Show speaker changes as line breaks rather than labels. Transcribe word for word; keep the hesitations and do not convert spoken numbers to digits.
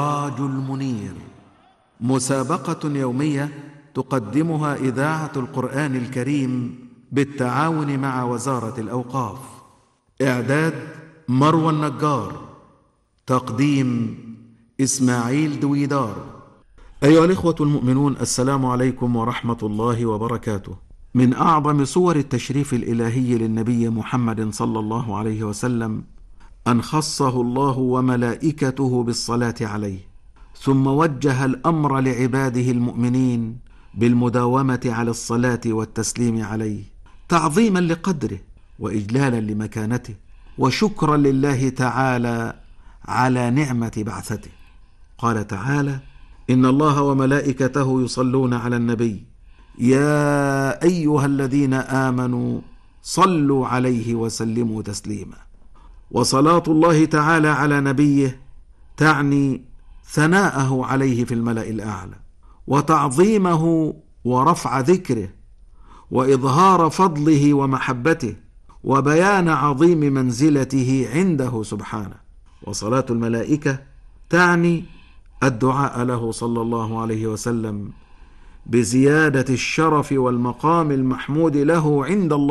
السراج المنير، مسابقة يومية تقدمها إذاعة القرآن الكريم بالتعاون مع وزارة الأوقاف. إعداد مروى النجار، تقديم إسماعيل دويدار. أيها الإخوة المؤمنون، السلام عليكم ورحمة الله وبركاته. من أعظم صور التشريف الإلهي للنبي محمد صلى الله عليه وسلم أن خصه الله وملائكته بالصلاة عليه، ثم وجه الأمر لعباده المؤمنين بالمداومة على الصلاة والتسليم عليه، تعظيما لقدره وإجلالا لمكانته وشكرا لله تعالى على نعمة بعثته. قال تعالى: إن الله وملائكته يصلون على النبي يا أيها الذين آمنوا صلوا عليه وسلموا تسليما. وصلاة الله تعالى على نبيه تعني ثناءه عليه في الملأ الأعلى، وتعظيمه ورفع ذكره، وإظهار فضله ومحبته، وبيان عظيم منزلته عنده سبحانه. وصلاة الملائكة تعني الدعاء له صلى الله عليه وسلم بزيادة الشرف والمقام المحمود له عند الله